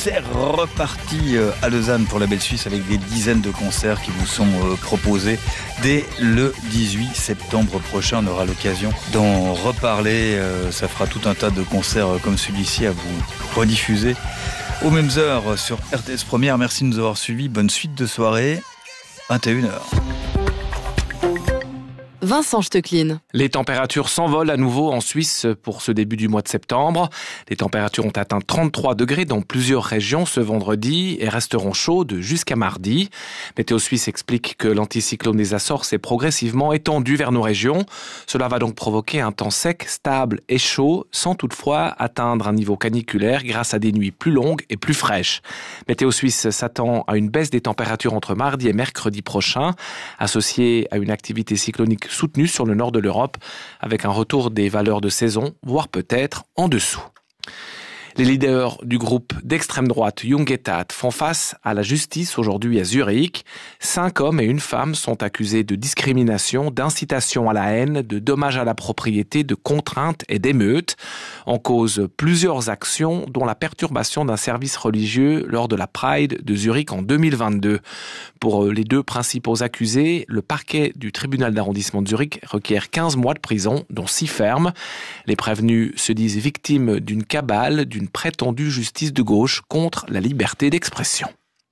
C'est reparti à Lausanne pour la Belle Suisse avec des dizaines de concerts qui vous sont proposés dès le 18 septembre prochain. On aura l'occasion d'en reparler. Ça fera tout un tas de concerts comme celui-ci à vous rediffuser aux mêmes heures sur RTS Première. Merci de nous avoir suivis. Bonne suite de soirée. 21h. Vincent Stecklin. Les températures s'envolent à nouveau en Suisse pour ce début du mois de septembre. Les températures ont atteint 33 degrés dans plusieurs régions ce vendredi et resteront chaudes jusqu'à mardi. Météo Suisse explique que l'anticyclone des Açores s'est progressivement étendu vers nos régions. Cela va donc provoquer un temps sec, stable et chaud, sans toutefois atteindre un niveau caniculaire grâce à des nuits plus longues et plus fraîches. Météo Suisse s'attend à une baisse des températures entre mardi et mercredi prochain, associée à une activité cyclonique soutenue sur le nord de l'Europe, avec un retour des valeurs de saison, voire peut-être en dessous. Les leaders du groupe d'extrême droite Junggetat font face à la justice aujourd'hui à Zurich. 5 hommes et une femme sont accusés de discrimination, d'incitation à la haine, de dommages à la propriété, de contraintes et d'émeutes. En cause plusieurs actions, dont la perturbation d'un service religieux lors de la Pride de Zurich en 2022. Pour les 2 principaux accusés, le parquet du tribunal d'arrondissement de Zurich requiert 15 mois de prison, dont 6 fermes. Les prévenus se disent victimes d'une cabale, d'une prétendue justice de gauche contre la liberté d'expression.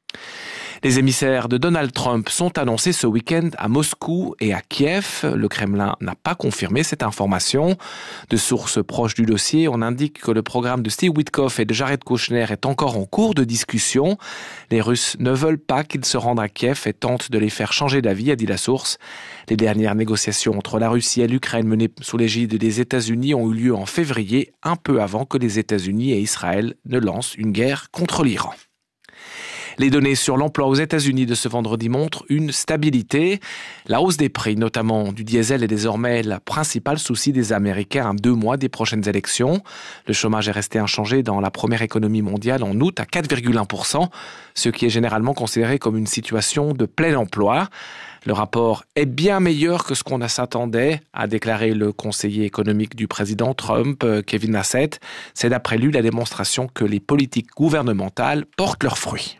Les émissaires de Donald Trump sont annoncés ce week-end à Moscou et à Kiev. Le Kremlin n'a pas confirmé cette information. De sources proches du dossier, on indique que le programme de Steve Witkoff et de Jared Kushner est encore en cours de discussion. Les Russes ne veulent pas qu'ils se rendent à Kiev et tentent de les faire changer d'avis, a dit la source. Les dernières négociations entre la Russie et l'Ukraine menées sous l'égide des États-Unis ont eu lieu en février, un peu avant que les États-Unis et Israël ne lancent une guerre contre l'Iran. Les données sur l'emploi aux États-Unis de ce vendredi montrent une stabilité. La hausse des prix, notamment du diesel, est désormais le principal souci des Américains à 2 mois des prochaines élections. Le chômage est resté inchangé dans la première économie mondiale en août à 4,1%, ce qui est généralement considéré comme une situation de plein emploi. Le rapport est bien meilleur que ce qu'on s'attendait, a déclaré le conseiller économique du président Trump, Kevin Hassett. C'est d'après lui la démonstration que les politiques gouvernementales portent leurs fruits.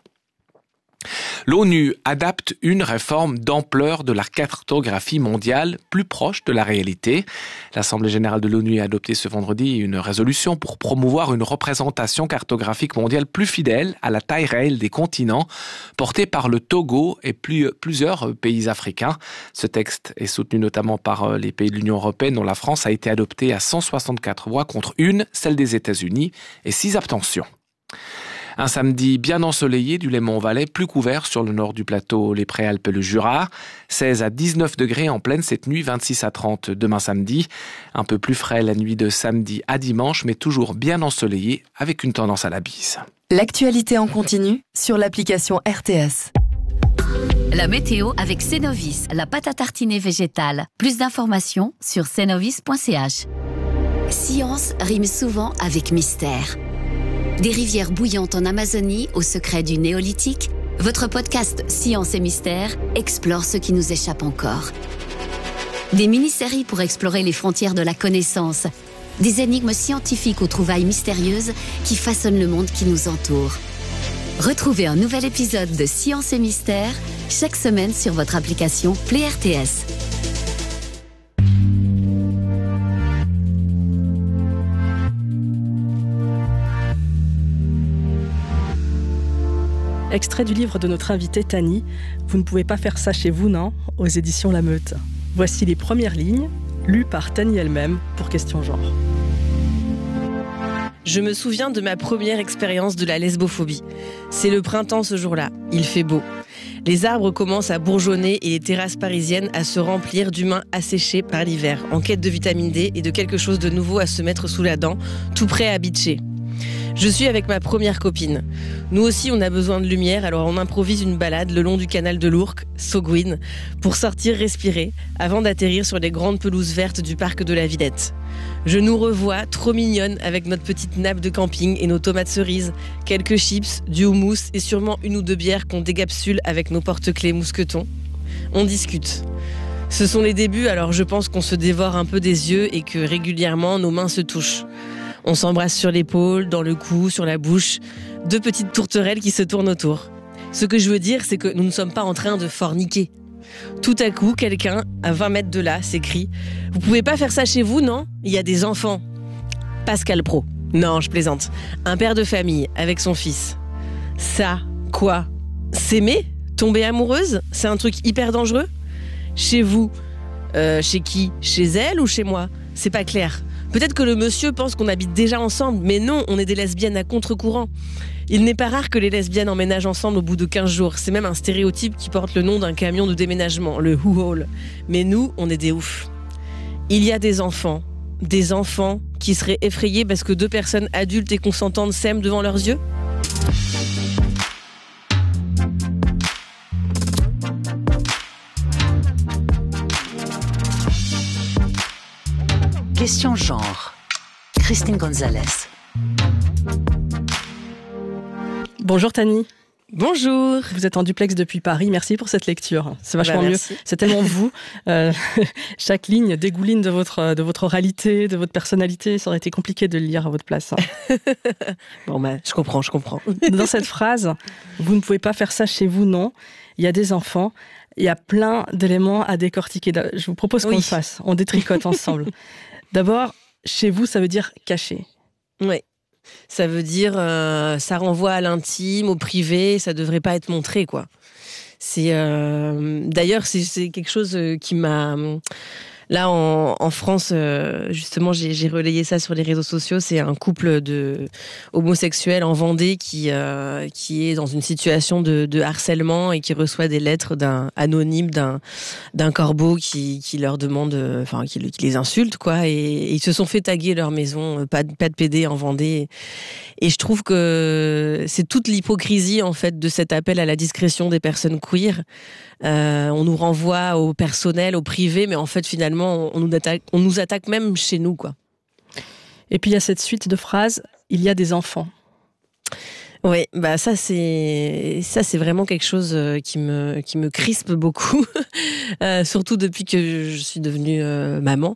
L'ONU adapte une réforme d'ampleur de la cartographie mondiale plus proche de la réalité. L'Assemblée générale de l'ONU a adopté ce vendredi une résolution pour promouvoir une représentation cartographique mondiale plus fidèle à la taille réelle des continents, portée par le Togo et plusieurs pays africains. Ce texte est soutenu notamment par les pays de l'Union européenne, dont la France a été adoptée à 164 voix contre 1, celle des États-Unis, et 6 abstentions. Un samedi bien ensoleillé du Léman-Valais, plus couvert sur le nord du plateau, les Préalpes et le Jura. 16 à 19 degrés en pleine cette nuit, 26 à 30 demain samedi. Un peu plus frais la nuit de samedi à dimanche, mais toujours bien ensoleillé avec une tendance à la bise. L'actualité en continu sur l'application RTS. La météo avec Cenovis, la pâte à tartiner végétale. Plus d'informations sur cenovis.ch. Science rime souvent avec mystère. Des rivières bouillantes en Amazonie au secret du néolithique, votre podcast Science et Mystère explore ce qui nous échappe encore. Des mini-séries pour explorer les frontières de la connaissance, des énigmes scientifiques aux trouvailles mystérieuses qui façonnent le monde qui nous entoure. Retrouvez un nouvel épisode de Science et Mystère chaque semaine sur votre application Play RTS. Extrait du livre de notre invitée Tani, « Vous ne pouvez pas faire ça chez vous, non ?» aux éditions La Meute. Voici les premières lignes, lues par Tani elle-même pour Question Genre. Je me souviens de ma première expérience de la lesbophobie. C'est le printemps ce jour-là, il fait beau. Les arbres commencent à bourgeonner et les terrasses parisiennes à se remplir d'humains asséchés par l'hiver, en quête de vitamine D et de quelque chose de nouveau à se mettre sous la dent, tout prêt à bitcher. Je suis avec ma première copine. Nous aussi, on a besoin de lumière, alors on improvise une balade le long du canal de l'Ourcq, Sauguin, pour sortir respirer, avant d'atterrir sur les grandes pelouses vertes du parc de la Villette. Je nous revois, trop mignonnes, avec notre petite nappe de camping et nos tomates cerises, quelques chips, du houmous et sûrement 1 ou 2 bières qu'on décapsule avec nos porte-clés mousquetons. On discute. Ce sont les débuts, alors je pense qu'on se dévore un peu des yeux et que régulièrement nos mains se touchent. On s'embrasse sur l'épaule, dans le cou, sur la bouche. 2 petites tourterelles qui se tournent autour. Ce que je veux dire, c'est que nous ne sommes pas en train de forniquer. Tout à coup, quelqu'un, à 20 mètres de là, s'écrie « Vous pouvez pas faire ça chez vous, non ? Il y a des enfants. » Pascal Pro. Non, je plaisante. Un père de famille, avec son fils. Ça, quoi ? S'aimer ? Tomber amoureuse ? C'est un truc hyper dangereux ? Chez vous ? Chez qui ? Chez elle ou chez moi ? C'est pas clair. Peut-être que le monsieur pense qu'on habite déjà ensemble, mais non, on est des lesbiennes à contre-courant. Il n'est pas rare que les lesbiennes emménagent ensemble au bout de 15 jours. C'est même un stéréotype qui porte le nom d'un camion de déménagement, le U-Haul. Mais nous, on est des oufs. Il y a des enfants qui seraient effrayés parce que 2 personnes adultes et consentantes s'aiment devant leurs yeux ? Question genre. Christine Gonzalez. Bonjour Tani. Bonjour. Vous êtes en duplex depuis Paris. Merci pour cette lecture. C'est vachement mieux. C'est tellement vous. Chaque ligne dégouline de votre oralité, de votre personnalité. Ça aurait été compliqué de le lire à votre place. Bon, je comprends. Dans cette phrase, vous ne pouvez pas faire ça chez vous, non. Il y a des enfants. Il y a plein d'éléments à décortiquer. Je vous propose qu'on le fasse. On détricote ensemble. D'abord, chez vous, ça veut dire caché. Oui. Ça veut dire, ça renvoie à l'intime, au privé, ça devrait pas être montré, quoi. D'ailleurs, c'est quelque chose qui m'a... Là, en France, justement, j'ai relayé ça sur les réseaux sociaux. C'est un couple de homosexuels en Vendée qui est dans une situation de harcèlement et qui reçoit des lettres anonymes d'un corbeau qui leur demande, qui les insulte, quoi. Et ils se sont fait taguer leur maison, pas de PD en Vendée. Et je trouve que c'est toute l'hypocrisie, en fait, de cet appel à la discrétion des personnes queer. On nous renvoie au personnel, au privé, mais en fait, finalement, on nous attaque même chez nous, quoi. Et puis, il y a cette suite de phrases, il y a des enfants. Oui, ça c'est vraiment quelque chose qui me crispe beaucoup, surtout depuis que je suis devenue maman.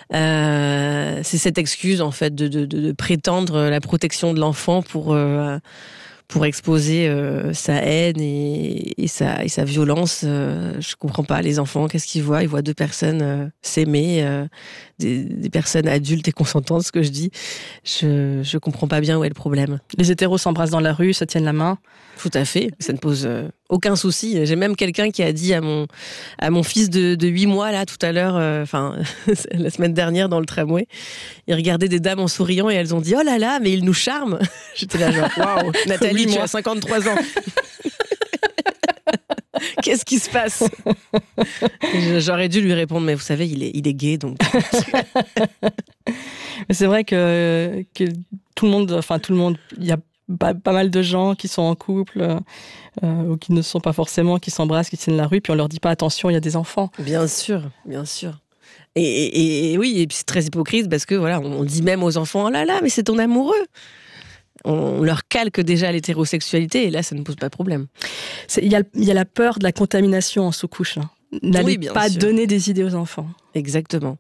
C'est cette excuse, en fait, de prétendre la protection de l'enfant pour exposer sa haine et sa violence. Je comprends pas, les enfants, qu'est-ce qu'ils voient ? Ils voient 2 personnes s'aimer, des personnes adultes et consentantes, ce que je dis. Je comprends pas bien où est le problème. Les hétéros s'embrassent dans la rue, se tiennent la main. Tout à fait, ça ne pose aucun souci. J'ai même quelqu'un qui a dit à mon fils de 8 mois, là, tout à l'heure, la semaine dernière, dans le tramway, il regardait des dames en souriant et elles ont dit « Oh là là, mais il nous charme !» J'étais là genre « Waouh, Nathalie, tu as 53 ans !» Qu'est-ce qui se passe ? J'aurais dû lui répondre, mais vous savez, il est gay, donc... Mais c'est vrai que tout le monde, il y a pas mal de gens qui sont en couple ou qui ne sont pas forcément, qui s'embrassent, qui tiennent la rue, puis on leur dit pas attention, il y a des enfants. Bien sûr. Et oui, et puis c'est très hypocrite parce que voilà, on dit même aux enfants, oh là là, mais c'est ton amoureux. On leur calque déjà l'hétérosexualité et là, ça ne pose pas de problème. Il y a la peur de la contamination en sous-couche. N'allez pas donner des idées aux enfants. Exactement.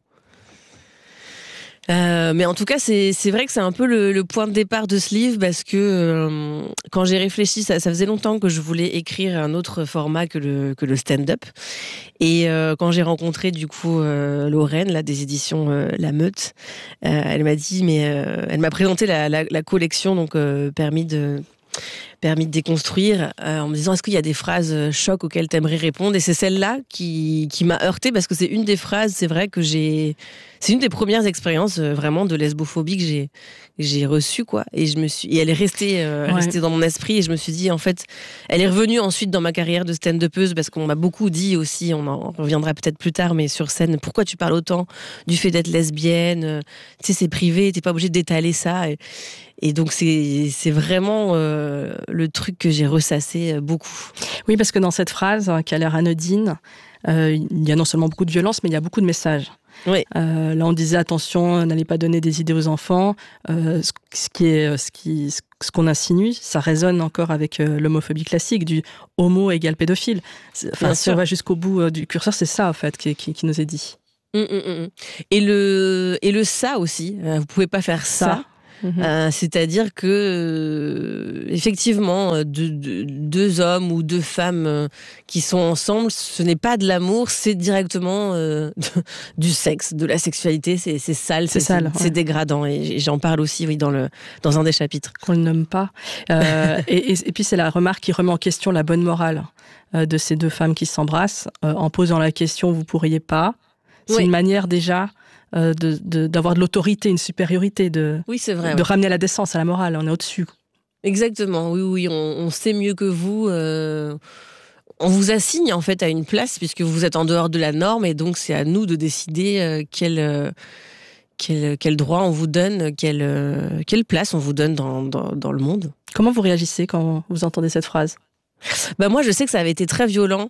Mais en tout cas, c'est vrai que c'est un peu le point de départ de ce livre parce que quand j'ai réfléchi, ça faisait longtemps que je voulais écrire un autre format que le stand-up. Et quand j'ai rencontré du coup Lorraine, là, des éditions La Meute, elle m'a dit, elle m'a présenté la collection, donc permis de déconstruire, en me disant est-ce qu'il y a des phrases chocs auxquelles t'aimerais répondre, et c'est celle-là qui m'a heurtée parce que c'est une des phrases, c'est vrai que c'est une des premières expériences vraiment de lesbophobie que j'ai reçue, quoi, et elle est restée dans mon esprit, et je me suis dit en fait elle est revenue ensuite dans ma carrière de stand-upeuse parce qu'on m'a beaucoup dit aussi, on en reviendra peut-être plus tard, mais sur scène, pourquoi tu parles autant du fait d'être lesbienne, tu sais, c'est privé, t'es pas obligé d'étaler ça, et donc c'est vraiment le truc que j'ai ressassé beaucoup. Oui, parce que dans cette phrase qui a l'air anodine, il y a non seulement beaucoup de violence, mais il y a beaucoup de messages. Oui. Là, on disait attention, n'allez pas donner des idées aux enfants. Ce qu'on insinue, ça résonne encore avec l'homophobie classique du homo égale pédophile. Enfin, si on va jusqu'au bout du curseur, c'est ça en fait qui nous est dit. Et le ça aussi. Vous pouvez pas faire ça. C'est-à-dire que, effectivement, deux hommes ou deux femmes qui sont ensemble, ce n'est pas de l'amour, c'est directement du sexe, de la sexualité. C'est sale, c'est dégradant. Et j'en parle aussi, oui, dans un des chapitres. Qu'on ne nomme pas. Et puis, c'est la remarque qui remet en question la bonne morale de ces deux femmes qui s'embrassent, en posant la question « vous pourriez pas ». C'est une manière déjà d'avoir de l'autorité, une supériorité, c'est vrai, de ramener à la décence, à la morale. On est au-dessus. Exactement, oui, on sait mieux que vous. On vous assigne en fait à une place puisque vous êtes en dehors de la norme et donc c'est à nous de décider quel droit on vous donne, quelle place on vous donne dans le monde. Comment vous réagissez quand vous entendez cette phrase ? Moi, je sais que ça avait été très violent.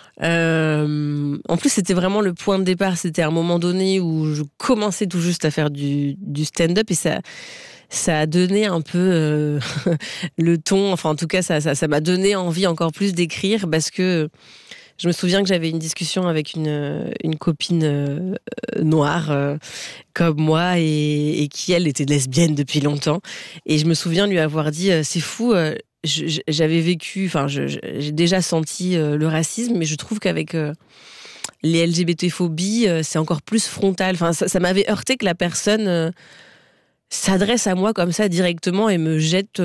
En plus, c'était vraiment le point de départ. C'était à un moment donné où je commençais tout juste à faire du stand-up et ça a donné un peu le ton. Enfin, en tout cas, ça m'a donné envie encore plus d'écrire parce que je me souviens que j'avais une discussion avec une copine noire comme moi et qui, elle, était lesbienne depuis longtemps. Et je me souviens lui avoir dit « c'est fou ». J'avais vécu, j'ai déjà senti le racisme, mais je trouve qu'avec les LGBT-phobies, c'est encore plus frontal. Enfin, ça m'avait heurté que la personne s'adresse à moi comme ça directement et me jette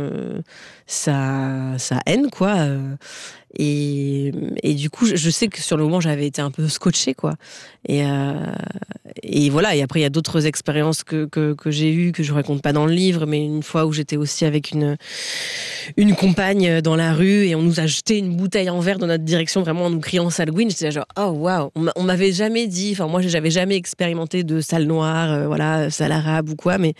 sa haine, quoi. Et du coup, je sais que sur le moment, j'avais été un peu scotchée, quoi. Et voilà. Et après, il y a d'autres expériences que j'ai eues, que je raconte pas dans le livre, mais une fois où j'étais aussi avec une compagne dans la rue et on nous a jeté une bouteille en verre dans notre direction, vraiment en nous criant sale Gwyn. J'étais là genre, oh waouh, on m'avais jamais dit, enfin moi j'avais jamais expérimenté de sale noir, voilà, sale arabe ou quoi, mais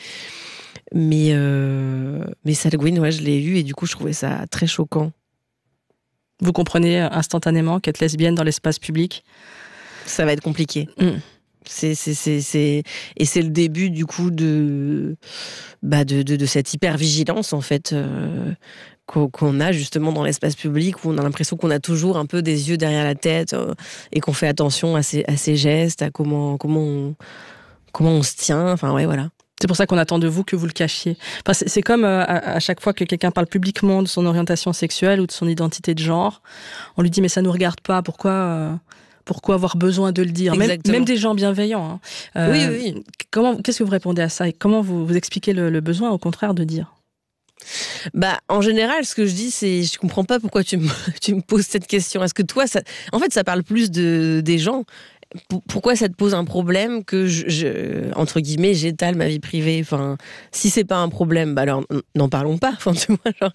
sale Gwyn, ouais, je l'ai eu et du coup je trouvais ça très choquant. Vous comprenez instantanément qu'être lesbienne dans l'espace public, ça va être compliqué. Et c'est le début du coup de cette hypervigilance en fait qu'on a justement dans l'espace public où on a l'impression qu'on a toujours un peu des yeux derrière la tête et qu'on fait attention à ses gestes, à comment on se tient. Enfin ouais, voilà. C'est pour ça qu'on attend de vous que vous le cachiez. Enfin, c'est comme à chaque fois que quelqu'un parle publiquement de son orientation sexuelle ou de son identité de genre, on lui dit mais ça nous regarde pas. Pourquoi avoir besoin de le dire, même des gens bienveillants. Oui. Qu'est-ce que vous répondez à ça et comment vous expliquez le besoin au contraire de dire ? En général, ce que je dis, c'est je comprends pas pourquoi tu me poses cette question. Est-ce que toi, en fait, ça parle plus des gens. Pourquoi ça te pose un problème que je entre guillemets j'étale ma vie privée, enfin si c'est pas un problème alors n'en parlons pas, enfin tu vois genre.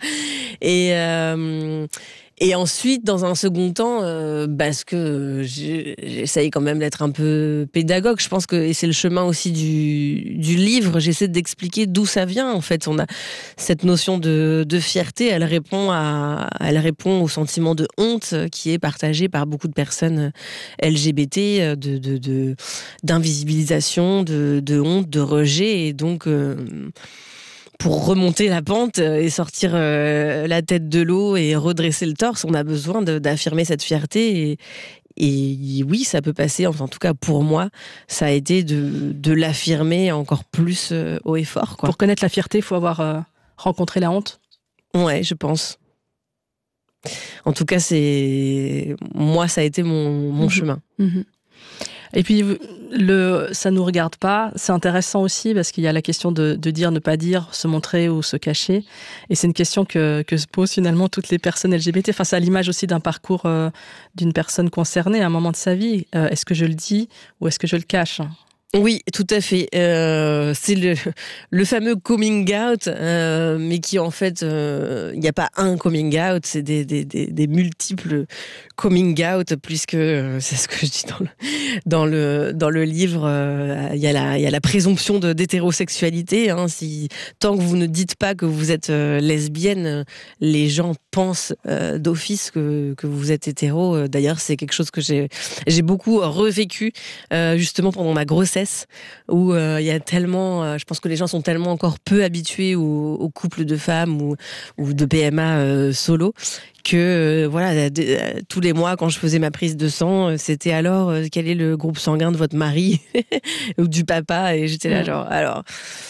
Et ensuite dans un second temps parce que j'essaye quand même d'être un peu pédagogue, je pense que et c'est le chemin aussi du livre, j'essaie d'expliquer d'où ça vient en fait. On a cette notion de fierté, elle répond au sentiment de honte qui est partagé par beaucoup de personnes LGBT, d'invisibilisation, de honte, de rejet et donc pour remonter la pente et sortir la tête de l'eau et redresser le torse, on a besoin d'affirmer cette fierté. Et oui, ça peut passer, enfin, en tout cas pour moi, ça a été de l'affirmer encore plus haut et fort, quoi. Pour connaître la fierté, il faut avoir rencontré la honte ? Ouais, je pense. En tout cas, moi, ça a été mon chemin. Et puis, ça nous regarde pas. C'est intéressant aussi parce qu'il y a la question de dire, ne pas dire, se montrer ou se cacher. Et c'est une question que se posent finalement toutes les personnes LGBT. Enfin, c'est à l'image aussi d'un parcours d'une personne concernée à un moment de sa vie. Est-ce que je le dis ou est-ce que je le cache ? Oui, tout à fait. C'est le fameux coming out, mais qui en fait, il n'y a pas un coming out, c'est des multiples coming out, puisque c'est ce que je dis dans le livre. Il y a la présomption d'hétérosexualité. Tant que vous ne dites pas que vous êtes lesbienne, les gens pensent d'office que vous êtes hétéro. D'ailleurs, c'est quelque chose que j'ai beaucoup revécu justement pendant ma grossesse. Où il y a tellement, je pense que les gens sont tellement encore peu habitués aux couples de femmes ou de PMA solo que voilà, tous les mois quand je faisais ma prise de sang, c'était alors quel est le groupe sanguin de votre mari ou du papa, et j'étais là genre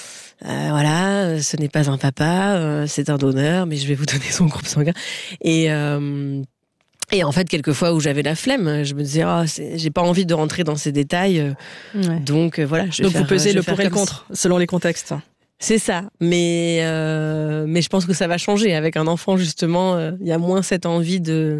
voilà, ce n'est pas un papa, c'est un donneur, mais je vais vous donner son groupe sanguin. Et en fait, quelquefois où j'avais la flemme, je me disais, j'ai pas envie de rentrer dans ces détails. Donc voilà. Donc vous pesez le pour et le contre, selon les contextes. C'est ça, mais je pense que ça va changer. Avec un enfant, justement, il y a moins cette envie de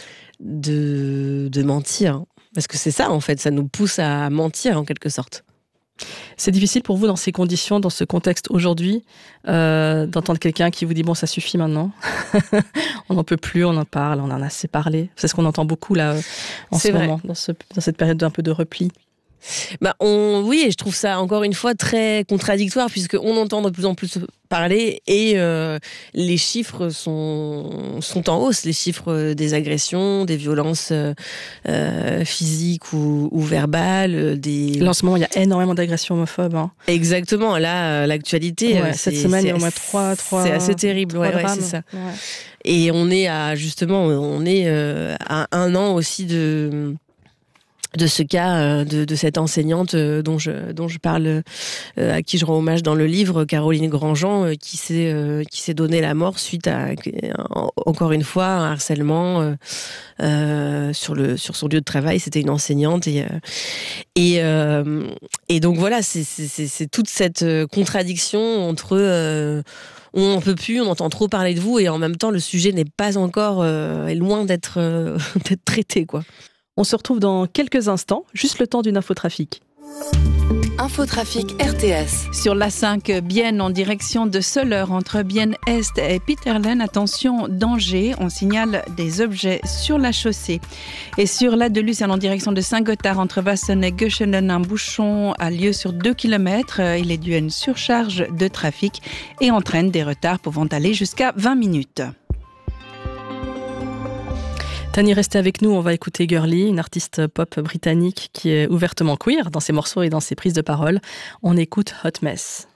mentir. Parce que c'est ça, en fait, ça nous pousse à mentir, en quelque sorte. C'est difficile pour vous, dans ces conditions, dans ce contexte aujourd'hui, d'entendre quelqu'un qui vous dit « bon, ça suffit maintenant, on n'en peut plus, on en parle, on en a assez parlé ». C'est ce qu'on entend beaucoup là en ce moment, dans cette période d'un peu de repli. Oui, et je trouve ça encore une fois très contradictoire, puisqu'on entend de plus en plus parler et les chiffres sont en hausse, les chiffres des agressions, des violences physiques ou verbales. Là, en ce moment, il y a énormément d'agressions homophobes. Hein. Exactement, là, l'actualité... cette semaine, il y a au moins 3 c'est assez terrible, c'est ça. Ouais. Et on est à 1 an aussi de ce cas de cette enseignante dont je parle, à qui je rends hommage dans le livre, Caroline Grandjean, qui s'est donné la mort suite à encore une fois un harcèlement sur son lieu de travail. C'était une enseignante et donc voilà, c'est toute cette contradiction entre on n'en peut plus, on entend trop parler de vous et en même temps le sujet n'est pas encore est loin d'être traité, quoi. On se retrouve dans quelques instants, juste le temps d'une infotrafic. Infotrafic RTS. Sur l'A5 Bienne en direction de Soleure entre Bienne-Est et Peterlen, attention, danger, on signale des objets sur la chaussée. Et sur la de Lucerne en direction de Saint-Gothard entre Vassen et Göschenen, un bouchon a lieu sur 2 km. Il est dû à une surcharge de trafic et entraîne des retards pouvant aller jusqu'à 20 minutes. Tani, restez avec nous, on va écouter Girly, une artiste pop britannique qui est ouvertement queer dans ses morceaux et dans ses prises de parole. On écoute Hot Mess.